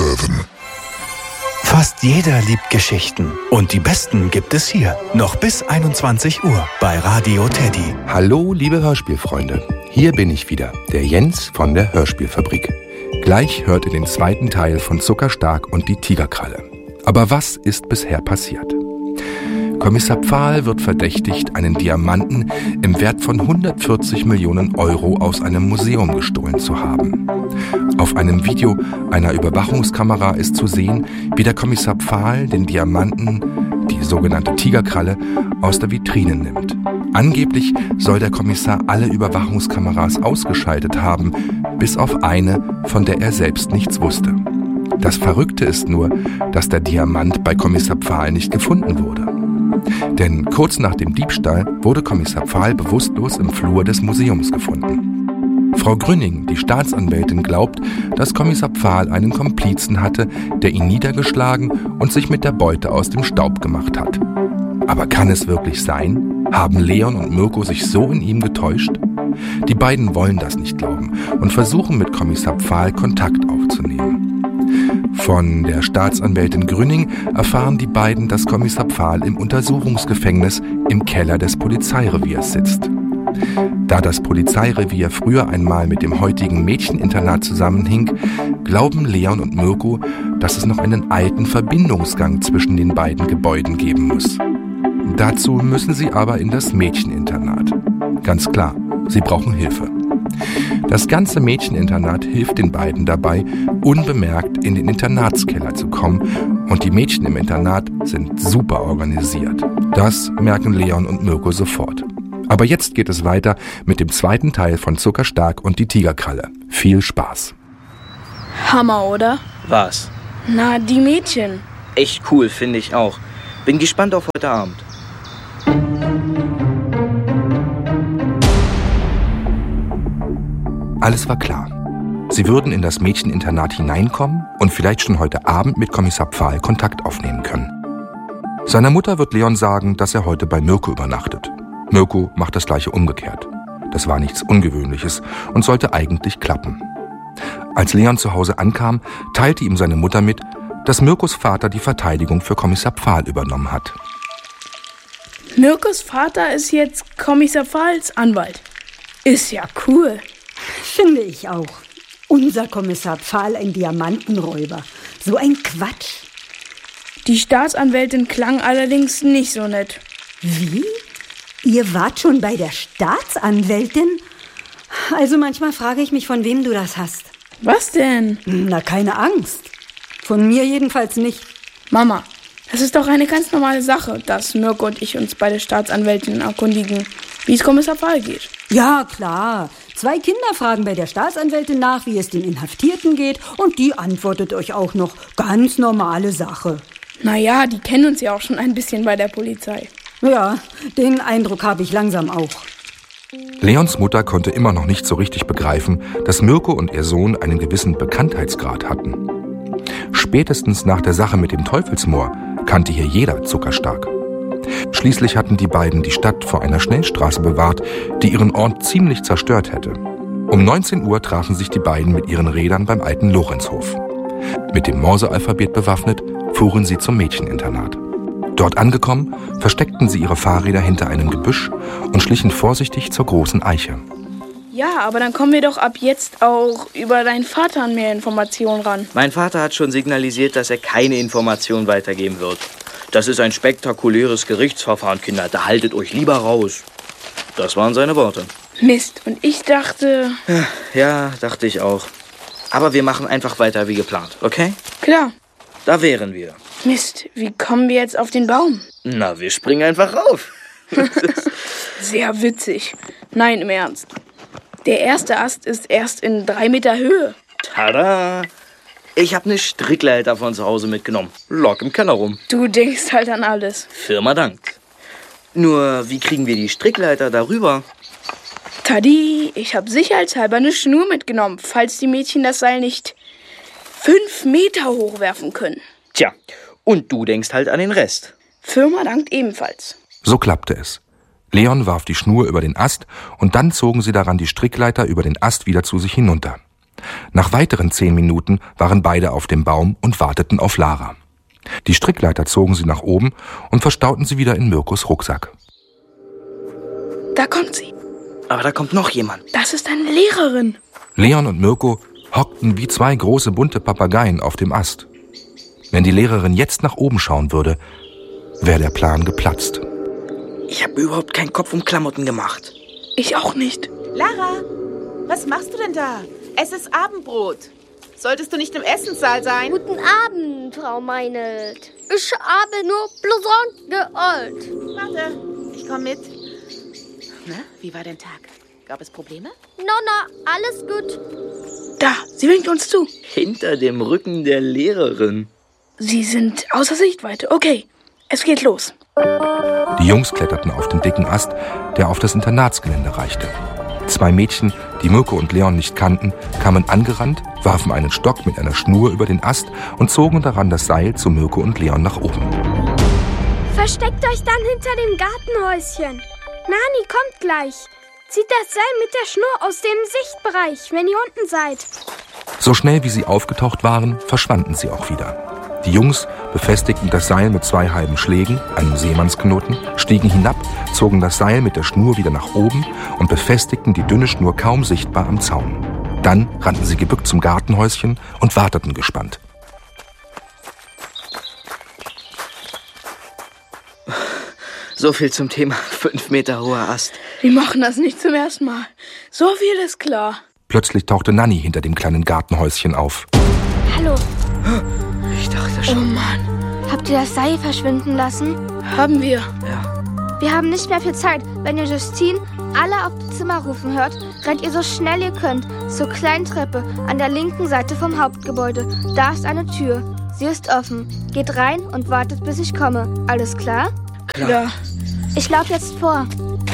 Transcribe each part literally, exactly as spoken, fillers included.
sieben. Fast jeder liebt Geschichten. Und die besten gibt es hier. Noch bis einundzwanzig Uhr bei Radio Teddy. Hallo, liebe Hörspielfreunde. Hier bin ich wieder, der Jens von der Hörspielfabrik. Gleich hört ihr den zweiten Teil von Zuckerstark und die Tigerkralle. Aber was ist bisher passiert? Kommissar Pfahl wird verdächtigt, einen Diamanten im Wert von hundertvierzig Millionen Euro aus einem Museum gestohlen zu haben. Auf einem Video einer Überwachungskamera ist zu sehen, wie der Kommissar Pfahl den Diamanten, die sogenannte Tigerkralle, aus der Vitrine nimmt. Angeblich soll der Kommissar alle Überwachungskameras ausgeschaltet haben, bis auf eine, von der er selbst nichts wusste. Das Verrückte ist nur, dass der Diamant bei Kommissar Pfahl nicht gefunden wurde. Denn kurz nach dem Diebstahl wurde Kommissar Pfahl bewusstlos im Flur des Museums gefunden. Frau Grünning, die Staatsanwältin, glaubt, dass Kommissar Pfahl einen Komplizen hatte, der ihn niedergeschlagen und sich mit der Beute aus dem Staub gemacht hat. Aber kann es wirklich sein? Haben Leon und Mirko sich so in ihm getäuscht? Die beiden wollen das nicht glauben und versuchen mit Kommissar Pfahl Kontakt aufzunehmen. Von der Staatsanwältin Grünning erfahren die beiden, dass Kommissar Pfahl im Untersuchungsgefängnis im Keller des Polizeireviers sitzt. Da das Polizeirevier früher einmal mit dem heutigen Mädcheninternat zusammenhing, glauben Leon und Mirko, dass es noch einen alten Verbindungsgang zwischen den beiden Gebäuden geben muss. Dazu müssen sie aber in das Mädcheninternat. Ganz klar, sie brauchen Hilfe. Das ganze Mädcheninternat hilft den beiden dabei, unbemerkt in den Internatskeller zu kommen, und die Mädchen im Internat sind super organisiert. Das merken Leon und Mirko sofort. Aber jetzt geht es weiter mit dem zweiten Teil von Zuckerstark und die Tigerkralle. Viel Spaß. Hammer, oder? Was? Na, die Mädchen. Echt cool, finde ich auch. Bin gespannt auf heute Abend. Alles war klar. Sie würden in das Mädcheninternat hineinkommen und vielleicht schon heute Abend mit Kommissar Pfahl Kontakt aufnehmen können. Seiner Mutter wird Leon sagen, dass er heute bei Mirko übernachtet. Mirko macht das gleiche umgekehrt. Das war nichts Ungewöhnliches und sollte eigentlich klappen. Als Leon zu Hause ankam, teilte ihm seine Mutter mit, dass Mirkos Vater die Verteidigung für Kommissar Pfahl übernommen hat. Mirkos Vater ist jetzt Kommissar Pfahls Anwalt. Ist ja cool. Finde ich auch. Unser Kommissar Pfahl ein Diamantenräuber. So ein Quatsch. Die Staatsanwältin klang allerdings nicht so nett. Wie? Ihr wart schon bei der Staatsanwältin? Also manchmal frage ich mich, von wem du das hast. Was denn? Na, keine Angst. Von mir jedenfalls nicht. Mama, das ist doch eine ganz normale Sache, dass Mirko und ich uns bei der Staatsanwältin erkundigen, wie es Kommissar Pfahl geht. Ja, klar. Zwei Kinder fragen bei der Staatsanwältin nach, wie es den Inhaftierten geht, und die antwortet euch auch noch. Ganz normale Sache. Naja, die kennen uns ja auch schon ein bisschen bei der Polizei. Ja, den Eindruck habe ich langsam auch. Leons Mutter konnte immer noch nicht so richtig begreifen, dass Mirko und ihr Sohn einen gewissen Bekanntheitsgrad hatten. Spätestens nach der Sache mit dem Teufelsmoor kannte hier jeder Zuckerstark. Schließlich hatten die beiden die Stadt vor einer Schnellstraße bewahrt, die ihren Ort ziemlich zerstört hätte. Um neunzehn Uhr trafen sich die beiden mit ihren Rädern beim alten Lorenzhof. Mit dem Morsealphabet bewaffnet, fuhren sie zum Mädcheninternat. Dort angekommen, versteckten sie ihre Fahrräder hinter einem Gebüsch und schlichen vorsichtig zur großen Eiche. Ja, aber dann kommen wir doch ab jetzt auch über deinen Vater an mehr Informationen ran. Mein Vater hat schon signalisiert, dass er keine Informationen weitergeben wird. Das ist ein spektakuläres Gerichtsverfahren, Kinder. Da haltet euch lieber raus. Das waren seine Worte. Mist, und ich dachte... Ja, dachte ich auch. Aber wir machen einfach weiter wie geplant, okay? Klar. Da wären wir. Mist, wie kommen wir jetzt auf den Baum? Na, wir springen einfach rauf. Sehr witzig. Nein, im Ernst. Der erste Ast ist erst in drei Meter Höhe. Tada! Ich habe eine Strickleiter von zu Hause mitgenommen. Lock im Keller rum. Du denkst halt an alles. Firma dankt. Nur, wie kriegen wir die Strickleiter darüber? Tadi, ich habe sicherheitshalber eine Schnur mitgenommen, falls die Mädchen das Seil nicht fünf Meter hochwerfen können. Tja, und du denkst halt an den Rest. Firma dankt ebenfalls. So klappte es. Leon warf die Schnur über den Ast und dann zogen sie daran die Strickleiter über den Ast wieder zu sich hinunter. Nach weiteren zehn Minuten waren beide auf dem Baum und warteten auf Lara. Die Strickleiter zogen sie nach oben und verstauten sie wieder in Mirkos Rucksack. Da kommt sie. Aber da kommt noch jemand. Das ist eine Lehrerin. Leon und Mirko hockten wie zwei große bunte Papageien auf dem Ast. Wenn die Lehrerin jetzt nach oben schauen würde, wäre der Plan geplatzt. Ich habe überhaupt keinen Kopf um Klamotten gemacht. Ich auch nicht. Lara, was machst du denn da? Es ist Abendbrot. Solltest du nicht im Essenssaal sein? Guten Abend, Frau Meinelt. Ich habe nur Blouson geholt. Warte, ich komme mit. Na, wie war dein Tag? Gab es Probleme? Nonna, alles gut. Da, sie winkt uns zu. Hinter dem Rücken der Lehrerin. Sie sind außer Sichtweite. Okay, es geht los. Die Jungs kletterten auf den dicken Ast, der auf das Internatsgelände reichte. Zwei Mädchen, die Mirko und Leon nicht kannten, kamen angerannt, warfen einen Stock mit einer Schnur über den Ast und zogen daran das Seil zu Mirko und Leon nach oben. Versteckt euch dann hinter dem Gartenhäuschen. Nani kommt gleich. Zieht das Seil mit der Schnur aus dem Sichtbereich, wenn ihr unten seid. So schnell wie sie aufgetaucht waren, verschwanden sie auch wieder. Die Jungs befestigten das Seil mit zwei halben Schlägen, einem Seemannsknoten, stiegen hinab, zogen das Seil mit der Schnur wieder nach oben und befestigten die dünne Schnur kaum sichtbar am Zaun. Dann rannten sie gebückt zum Gartenhäuschen und warteten gespannt. So viel zum Thema fünf Meter hoher Ast. Wir machen das nicht zum ersten Mal. So viel ist klar. Plötzlich tauchte Nanni hinter dem kleinen Gartenhäuschen auf. Hallo. Ich dachte Oh schon. Mann. Habt ihr das Seil verschwinden lassen? Haben wir. Ja. Wir haben nicht mehr viel Zeit. Wenn ihr Justine alle auf die Zimmer rufen hört, rennt ihr so schnell ihr könnt zur kleinen Treppe an der linken Seite vom Hauptgebäude. Da ist eine Tür. Sie ist offen. Geht rein und wartet, bis ich komme. Alles klar? Klar. Ja. Ich laufe jetzt vor.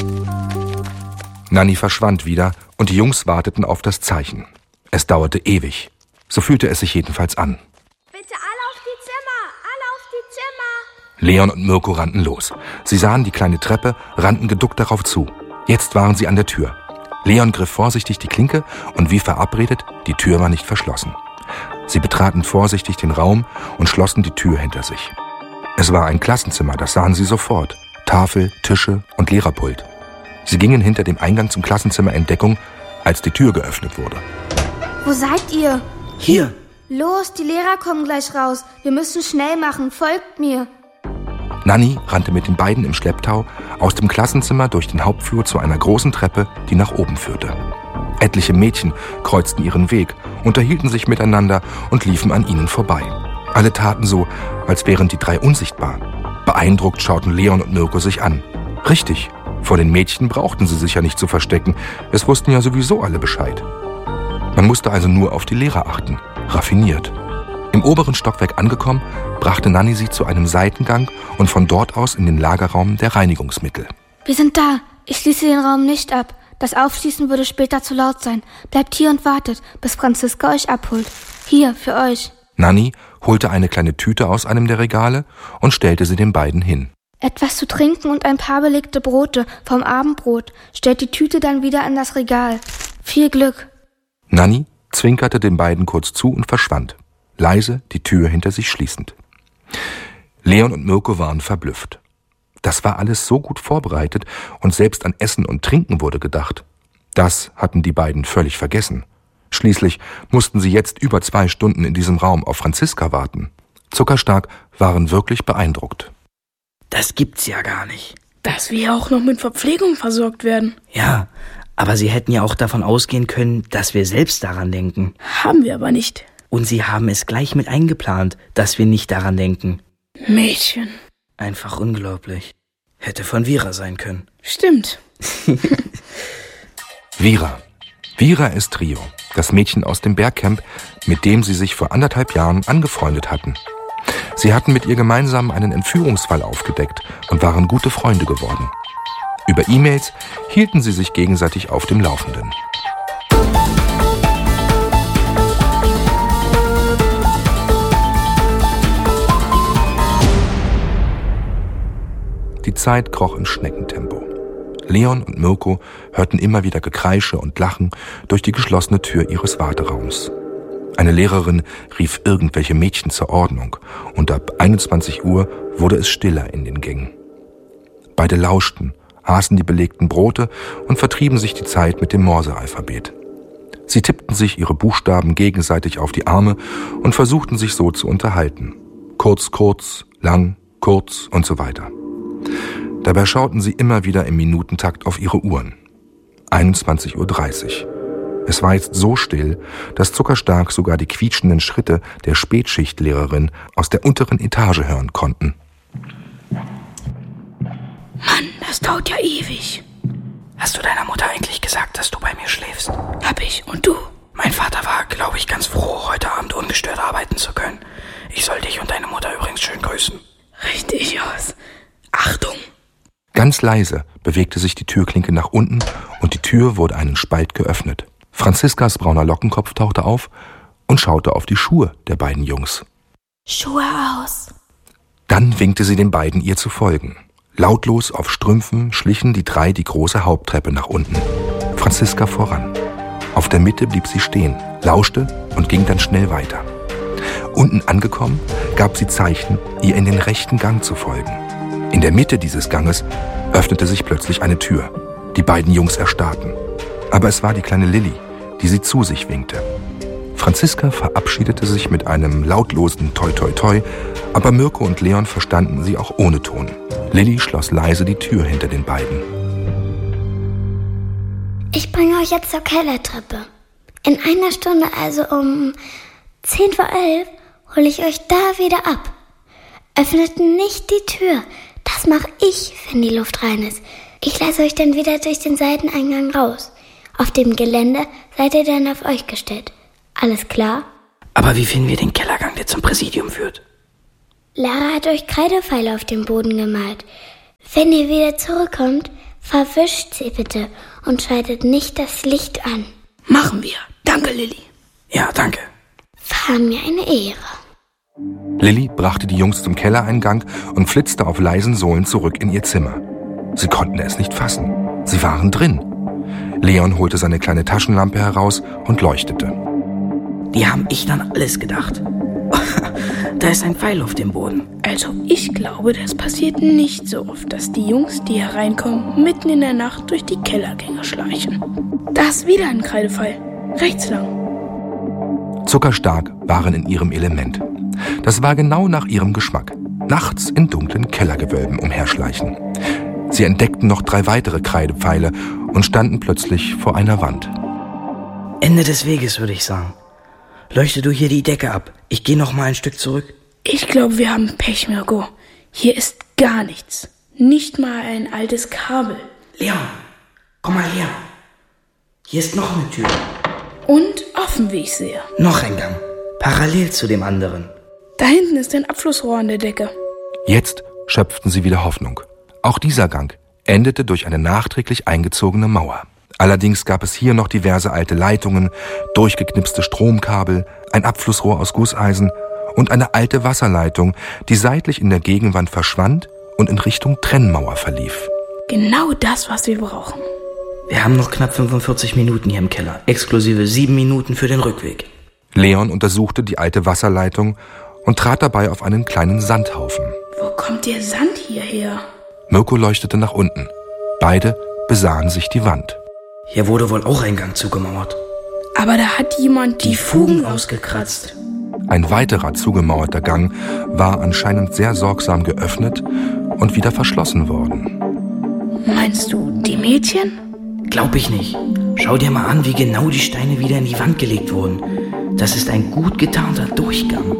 Nanni verschwand wieder und die Jungs warteten auf das Zeichen. Es dauerte ewig. So fühlte es sich jedenfalls an. Bitte alle auf die Zimmer! Alle auf die Zimmer! Leon und Mirko rannten los. Sie sahen die kleine Treppe, rannten geduckt darauf zu. Jetzt waren sie an der Tür. Leon griff vorsichtig die Klinke und wie verabredet, die Tür war nicht verschlossen. Sie betraten vorsichtig den Raum und schlossen die Tür hinter sich. Es war ein Klassenzimmer, das sahen sie sofort. Tafel, Tische und Lehrerpult. Sie gingen hinter dem Eingang zum Klassenzimmer in Deckung, als die Tür geöffnet wurde. Wo seid ihr? Hier. Los, die Lehrer kommen gleich raus. Wir müssen schnell machen. Folgt mir. Nanni rannte mit den beiden im Schlepptau aus dem Klassenzimmer durch den Hauptflur zu einer großen Treppe, die nach oben führte. Etliche Mädchen kreuzten ihren Weg, unterhielten sich miteinander und liefen an ihnen vorbei. Alle taten so, als wären die drei unsichtbar. Beeindruckt schauten Leon und Mirko sich an. Richtig, vor den Mädchen brauchten sie sich ja nicht zu verstecken. Es wussten ja sowieso alle Bescheid. Man musste also nur auf die Lehrer achten. Raffiniert. Im oberen Stockwerk angekommen, brachte Nanni sie zu einem Seitengang und von dort aus in den Lagerraum der Reinigungsmittel. Wir sind da. Ich schließe den Raum nicht ab. Das Aufschließen würde später zu laut sein. Bleibt hier und wartet, bis Franziska euch abholt. Hier, für euch. Nanni holte eine kleine Tüte aus einem der Regale und stellte sie den beiden hin. Etwas zu trinken und ein paar belegte Brote vom Abendbrot. Stellt die Tüte dann wieder in das Regal. Viel Glück. Nanni zwinkerte den beiden kurz zu und verschwand, leise die Tür hinter sich schließend. Leon und Mirko waren verblüfft. Das war alles so gut vorbereitet und selbst an Essen und Trinken wurde gedacht. Das hatten die beiden völlig vergessen. Schließlich mussten sie jetzt über zwei Stunden in diesem Raum auf Franziska warten. Zuckerstark waren wirklich beeindruckt. Das gibt's ja gar nicht. Dass wir auch noch mit Verpflegung versorgt werden. Ja, aber sie hätten ja auch davon ausgehen können, dass wir selbst daran denken. Haben wir aber nicht. Und sie haben es gleich mit eingeplant, dass wir nicht daran denken. Mädchen. Einfach unglaublich. Hätte von Vira sein können. Stimmt. Vira. Vira ist Trio, das Mädchen aus dem Bergcamp, mit dem sie sich vor anderthalb Jahren angefreundet hatten. Sie hatten mit ihr gemeinsam einen Entführungsfall aufgedeckt und waren gute Freunde geworden. Über E-Mails hielten sie sich gegenseitig auf dem Laufenden. Die Zeit kroch in Schneckentempo. Leon und Mirko hörten immer wieder Gekreische und Lachen durch die geschlossene Tür ihres Warteraums. Eine Lehrerin rief irgendwelche Mädchen zur Ordnung und ab einundzwanzig Uhr wurde es stiller in den Gängen. Beide lauschten, aßen die belegten Brote und vertrieben sich die Zeit mit dem Morsealphabet. Sie tippten sich ihre Buchstaben gegenseitig auf die Arme und versuchten sich so zu unterhalten. Kurz, kurz, lang, kurz und so weiter. Dabei schauten sie immer wieder im Minutentakt auf ihre Uhren. einundzwanzig Uhr dreißig. Es war jetzt so still, dass Zuckerstark sogar die quietschenden Schritte der Spätschichtlehrerin aus der unteren Etage hören konnten. Mann, das dauert ja ewig. Hast du deiner Mutter eigentlich gesagt, dass du bei mir schläfst? Hab ich. Und du? Mein Vater war, glaube ich, ganz froh, heute Abend ungestört arbeiten zu können. Ich soll dich und deine Mutter übrigens schön grüßen. Richtig aus. Achtung! Ganz leise bewegte sich die Türklinke nach unten und die Tür wurde einen Spalt geöffnet. Franziskas brauner Lockenkopf tauchte auf und schaute auf die Schuhe der beiden Jungs. Schuhe aus. Dann winkte sie den beiden, ihr zu folgen. Lautlos auf Strümpfen schlichen die drei die große Haupttreppe nach unten. Franziska voran. Auf der Mitte blieb sie stehen, lauschte und ging dann schnell weiter. Unten angekommen, gab sie Zeichen, ihr in den rechten Gang zu folgen. In der Mitte dieses Ganges öffnete sich plötzlich eine Tür. Die beiden Jungs erstarrten. Aber es war die kleine Lilli, die sie zu sich winkte. Franziska verabschiedete sich mit einem lautlosen Toi Toi Toi, aber Mirko und Leon verstanden sie auch ohne Ton. Lilli schloss leise die Tür hinter den beiden. Ich bringe euch jetzt zur Kellertreppe. In einer Stunde, also um zehn vor elf, hole ich euch da wieder ab. Öffnet nicht die Tür. Das mache ich, wenn die Luft rein ist. Ich lasse euch dann wieder durch den Seiteneingang raus. Auf dem Gelände seid ihr dann auf euch gestellt. Alles klar? Aber wie finden wir den Kellergang, der zum Präsidium führt? Lara hat euch Kreidepfeile auf den Boden gemalt. Wenn ihr wieder zurückkommt, verwischt sie bitte und schaltet nicht das Licht an. Machen wir. Danke, Lilli. Ja, danke. War mir eine Ehre. Lilli brachte die Jungs zum Kellereingang und flitzte auf leisen Sohlen zurück in ihr Zimmer. Sie konnten es nicht fassen. Sie waren drin. Leon holte seine kleine Taschenlampe heraus und leuchtete. Die haben ich dann alles gedacht. Da ist ein Pfeil auf dem Boden. Also ich glaube, das passiert nicht so oft, dass die Jungs, die hereinkommen, mitten in der Nacht durch die Kellergänge schleichen. Da ist wieder ein Kreidepfeil. Rechts lang. Zuckerstark waren in ihrem Element. Das war genau nach ihrem Geschmack. Nachts in dunklen Kellergewölben umherschleichen. Sie entdeckten noch drei weitere Kreidepfeile und standen plötzlich vor einer Wand. Ende des Weges, würde ich sagen. Leuchte du hier die Decke ab. Ich gehe noch mal ein Stück zurück. Ich glaube, wir haben Pech, Mirko. Hier ist gar nichts. Nicht mal ein altes Kabel. Leon, komm mal her. Hier ist noch eine Tür. Und offen, wie ich sehe. Noch ein Gang. Parallel zu dem anderen. Da hinten ist ein Abflussrohr an der Decke. Jetzt schöpften sie wieder Hoffnung. Auch dieser Gang endete durch eine nachträglich eingezogene Mauer. Allerdings gab es hier noch diverse alte Leitungen, durchgeknipste Stromkabel, ein Abflussrohr aus Gusseisen und eine alte Wasserleitung, die seitlich in der Gegenwand verschwand und in Richtung Trennmauer verlief. Genau das, was wir brauchen. Wir haben noch knapp fünfundvierzig Minuten hier im Keller, exklusive sieben Minuten für den Rückweg. Leon untersuchte die alte Wasserleitung und trat dabei auf einen kleinen Sandhaufen. Wo kommt der Sand hierher? Mirko leuchtete nach unten. Beide besahen sich die Wand. Hier wurde wohl auch ein Gang zugemauert. Aber da hat jemand die, die Fugen ausgekratzt. Ein weiterer zugemauerter Gang war anscheinend sehr sorgsam geöffnet und wieder verschlossen worden. Meinst du die Mädchen? Glaub ich nicht. Schau dir mal an, wie genau die Steine wieder in die Wand gelegt wurden. Das ist ein gut getarnter Durchgang.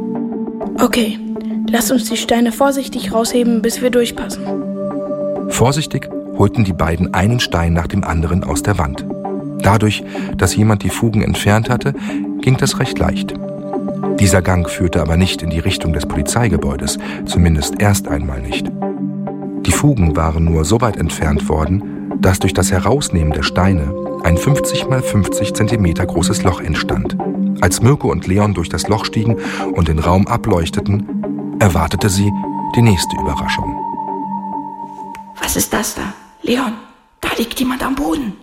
Okay, lass uns die Steine vorsichtig rausheben, bis wir durchpassen. Vorsichtig holten die beiden einen Stein nach dem anderen aus der Wand. Dadurch, dass jemand die Fugen entfernt hatte, ging das recht leicht. Dieser Gang führte aber nicht in die Richtung des Polizeigebäudes, zumindest erst einmal nicht. Die Fugen waren nur so weit entfernt worden, dass durch das Herausnehmen der Steine ein fünfzig mal fünfzig Zentimeter großes Loch entstand. Als Mirko und Leon durch das Loch stiegen und den Raum ableuchteten, erwartete sie die nächste Überraschung. Was ist das da? Leon, Da liegt jemand am Boden.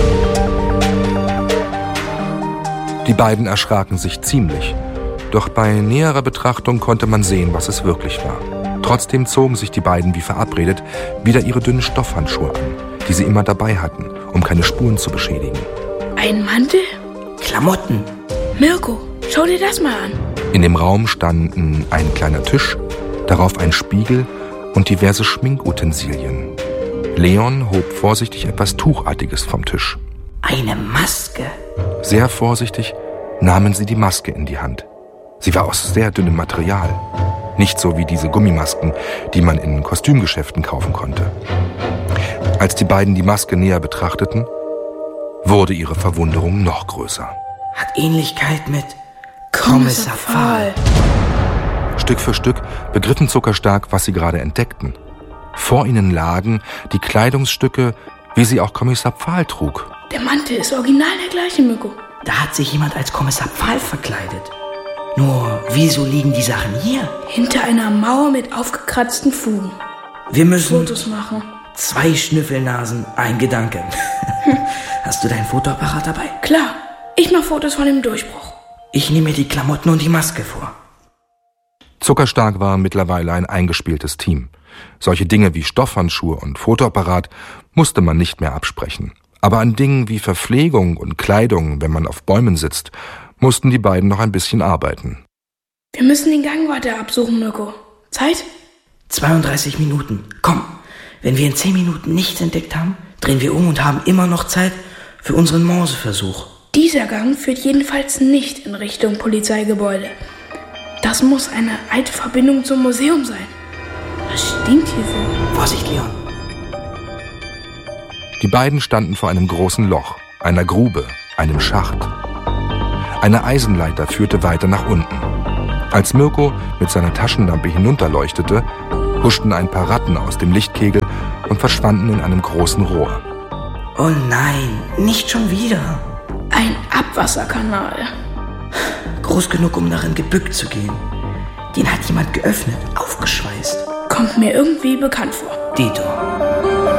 Die beiden erschraken sich ziemlich. Doch bei näherer Betrachtung konnte man sehen, was es wirklich war. Trotzdem zogen sich die beiden wie verabredet wieder ihre dünnen Stoffhandschuhe an, die sie immer dabei hatten, um keine Spuren zu beschädigen. Ein Mantel? Klamotten. Mirko, schau dir das mal an. In dem Raum standen ein kleiner Tisch, darauf ein Spiegel und diverse Schminkutensilien. Leon hob vorsichtig etwas Tuchartiges vom Tisch. Eine Maske. Sehr vorsichtig nahmen sie die Maske in die Hand. Sie war aus sehr dünnem Material. Nicht so wie diese Gummimasken, die man in Kostümgeschäften kaufen konnte. Als die beiden die Maske näher betrachteten, wurde ihre Verwunderung noch größer. Hat Ähnlichkeit mit Kommissar Pfahl. Stück für Stück begriffen Zuckerstark, was sie gerade entdeckten. Vor ihnen lagen die Kleidungsstücke, wie sie auch Kommissar Pfahl trug. Der Mantel ist original der gleiche, Mirko. Da hat sich jemand als Kommissar Pfahl verkleidet. Nur, wieso liegen die Sachen hier? Hinter einer Mauer mit aufgekratzten Fugen. Wir müssen Fotos machen. Zwei Schnüffelnasen, ein Gedanke. Hast du deinen Fotoapparat dabei? Klar, ich mache Fotos von dem Durchbruch. Ich nehme mir die Klamotten und die Maske vor. Zuckerstark war mittlerweile ein eingespieltes Team. Solche Dinge wie Stoffhandschuhe und Fotoapparat musste man nicht mehr absprechen. Aber an Dingen wie Verpflegung und Kleidung, wenn man auf Bäumen sitzt, mussten die beiden noch ein bisschen arbeiten. Wir müssen den Gang weiter absuchen, Mirko. Zeit? zweiunddreißig Minuten. Komm, wenn wir in zehn Minuten nichts entdeckt haben, drehen wir um und haben immer noch Zeit für unseren Morseversuch. Dieser Gang führt jedenfalls nicht in Richtung Polizeigebäude. Das muss eine alte Verbindung zum Museum sein. Was stinkt hier so? Vorsicht, Leon. Die beiden standen vor einem großen Loch, einer Grube, einem Schacht. Eine Eisenleiter führte weiter nach unten. Als Mirko mit seiner Taschenlampe hinunterleuchtete, huschten ein paar Ratten aus dem Lichtkegel und verschwanden in einem großen Rohr. Oh nein, nicht schon wieder. Ein Abwasserkanal. Groß genug, um darin gebückt zu gehen. Den hat jemand geöffnet, aufgeschweißt. Kommt mir irgendwie bekannt vor. Dito.